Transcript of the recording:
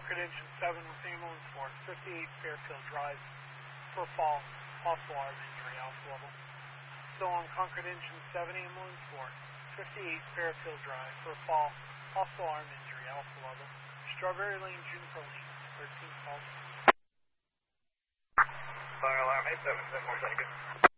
Concord Engine 7 with ambulance 4, 58 Fairfield Drive for fall, false alarm injury, alpha level. Still on Concord Engine 7, ambulance 4, 58 Fairfield Drive for fall, false alarm injury, alpha level. Strawberry Lane, Juniper Lane, 13 false. Fire alarm 87, 10 more seconds.